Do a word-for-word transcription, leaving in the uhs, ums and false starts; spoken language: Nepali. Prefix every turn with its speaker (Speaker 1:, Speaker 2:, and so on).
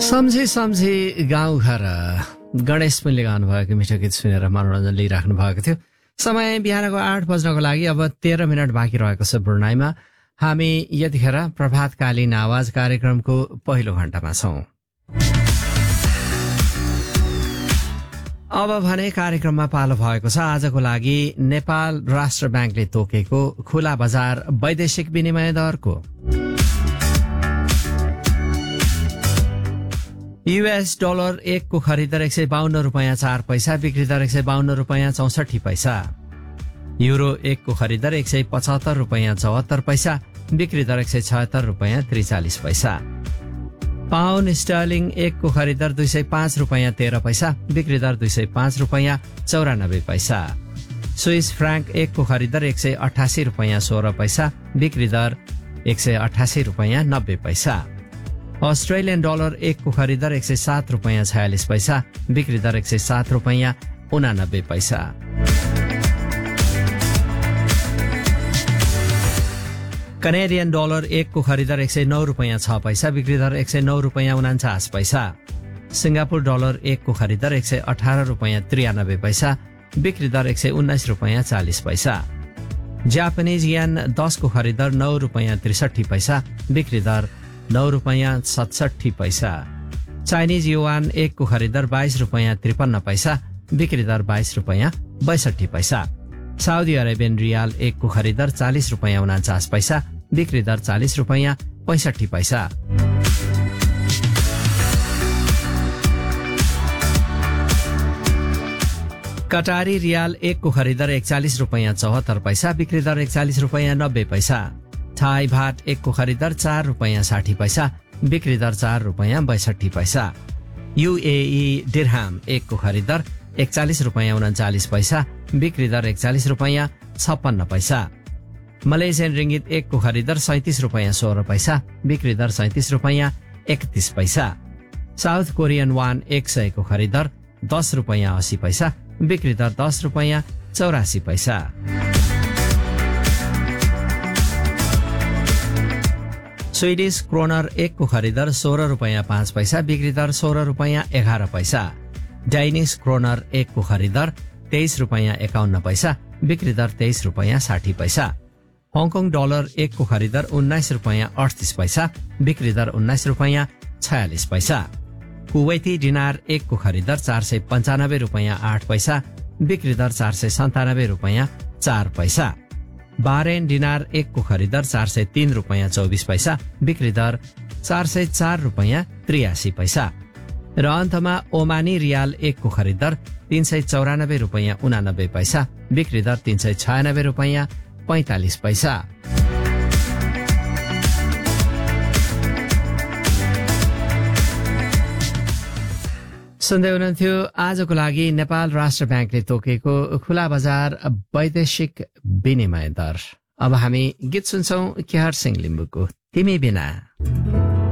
Speaker 1: सम्झी सम्झी गाउँघर गणेश पनि गाउनु भएको मिठो गीत सुनेर मनोरञ्जन लिइराख्नु भएको थियो। समय बिहानको आठ बज्नको लागि अब तेह्र मिनट बाँकी रहेको छ। ब्रुनाईमा हामी यतिखेर प्रभातकालीन आवाज कार्यक्रमको पहिलो घण्टामा छौं। अब भने कार्यक्रममा पालो भएको छ आजको लागि नेपाल राष्ट्र ब्याङ्कले तोकेको खुला बजार वैदेशिक विनिमय दरको। यूएस डलर एक को खरिदर एक सय बाहन्न रुपियाँ चार पैसा, बिक्री दर एक सय बाहन्न रुपियाँ चौसठी पैसा। यूरो एक को खरिदर एक सय पचहत्तर रुपियाँ चौहत्तर पैसा, बिक्री दर एक सय छहत्तर रुपियाँ त्रिचालिस पैसा। पाउन्ड स्टर्लिङ एक को खरिदर दुई सय पाँच रुपियाँ तेह्र पैसा, बिक्री दर दुई सय पाँच रुपियाँ चौरानब्बे पैसा। स्विस फ्राङ्क एक को खरिदर एक सय अठासी रुपियाँ सोह्र पैसा, बिक्री दर एक सय अठासी रुपियाँ नब्बे पैसा। अस्ट्रेलियन डलर एक को खरिदर एक सय सात रुपियाँ छयालिस पैसा, बिक्री दर एक सय सात रुपियाँ उनानब्बे पैसा। कनेडियन डलर एक को खरिदर एक सय नौ रुपियाँ छ पैसा, बिक्री दर एक सय नौ रुपियाँ उनान्चास पैसा। सिङ्गापुर डलर एक को खरिदर एक सय अठारह रुपियाँ त्रियानब्बे पैसा, बिक्री दर एक सय उन्नाइस रुपियाँ चालिस पैसा। जापानिज येन दस को खरिदर नौ रुपियाँ त्रिसठी पैसा, बिक्री दर नौ रुपियाँ सतसठी पैसा। चाइनिज युवान एक को खरिदर बाइस रुपियाँ त्रिपन्न पैसा, बिक्री दर बाइस रुपियाँ बैसठी पैसा। साउदी अरेबियन रियाल एक को खरिदर चालिस रुपियाँ उनाचास पैसा, बिक्री दर चालिस रुपियाँ पैंसठी पैसा। कटारी रियाल एक को खरिदर एकचालिस रुपियाँ चौहत्तर पैसा, बिक्री दर एकचालिस रुपियाँ नब्बे पैसा। थाई भाट एक को खरिदर चार रुपियाँ साठी पैसा, बिक्री दर चार रुपियाँ बैसठी पैसा। यूएई दिरहाम एक को खरिदर एकचालिस रुपियाँ उनचालिस पैसा, बिक्री दर एकचालिस रुपियाँ छप्पन्न पैसा। मलेसियन रिङ्गित एक को खरिदर सैंतीस रुपियाँ सोह्र पैसा, बिक्री दर सैंतीस रुपियाँ एकतीस पैसा। साउथ कोरियन वान एक सय को खरिदर दस रुपियाँ अस्सी पैसा, बिक्री दर दस रुपियाँ चौरासी पैसा। स्वीडिश क्रोनर एक को खरिदर सोह्र रुपियाँ पाँच पैसा, बिक्री दर सोह्र रुपियाँ एघार पैसा। डाइनिस क्रोनर एक को खरिदर तेइस रुपियाँ एकाउन्न पैसा, बिक्री दर तेइस रुपियाँ साठी पैसा। हङकङ डलर एक को खरिदर उन्नाइस रुपियाँ अडतिस पैसा, बिक्री दर उन्नाइस रुपियाँ छयालिस पैसा। कुवैती डिनार एक को खरिदर चार सय पन्चानब्बे रुपियाँ आठ पैसा, बिक्री दर चार सय सन्तानब्बे रुपियाँ चार पैसा। बारेन डिनार एक को खरिदर चार सय तीन रुपियाँ चौबिस पैसा, बिक्री दर चार सय चार रुपियाँ त्रियासी पैसा। र अन्तमा ओमानी रियाल एक को खरिदर तीन सय चौरानब्बे रुपियाँ उनानब्बे पैसा, बिक्री दर तीन सय छयानब्बे रुपियाँ पैंतालिस पैसा। सुन्दै हुनुहुन्थ्यो आजको लागि नेपाल राष्ट्र ब्याङ्कले तोकेको खुला बजार वैदेशिक विनिमय दर। अब हामी गीत सुन्छौं केहर सिंह लिम्बुको तिमी बिना।